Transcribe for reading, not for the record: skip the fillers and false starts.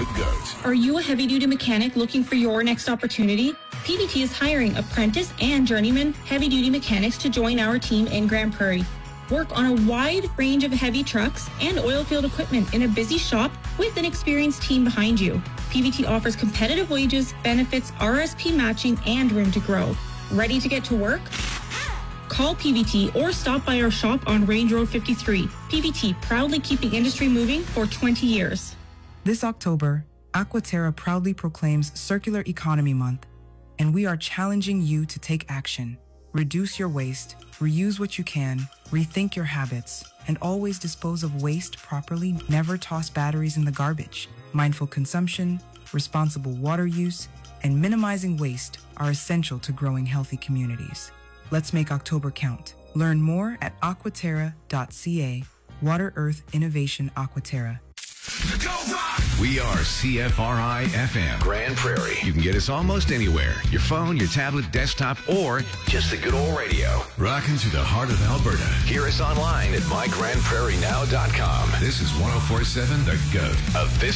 GOAT. Are you a heavy-duty mechanic looking for your next opportunity? PVT is hiring apprentice and journeyman heavy-duty mechanics to join our team in Grand Prairie. Work on a wide range of heavy trucks and oil field equipment in a busy shop with an experienced team behind you. PVT offers competitive wages, benefits, RSP matching, and room to grow. Ready to get to work? Call PVT or stop by our shop on Range Road 53. PVT, proudly keeping industry moving for 20 years. This October, Aquaterra proudly proclaims Circular Economy Month, and we are challenging you to take action. Reduce your waste, reuse what you can, rethink your habits, and always dispose of waste properly. Never toss batteries in the garbage. Mindful consumption, responsible water use, and minimizing waste are essential to growing healthy communities. Let's make October count. Learn more at aquaterra.ca. Water Earth Innovation Aquaterra. We are CFRI FM, Grand Prairie. You can get us almost anywhere. Your phone, your tablet, desktop, or just the good old radio. Rocking to the heart of Alberta. Hear us online at mygrandprairienow.com. This is 104.7 The GOAT. A Vista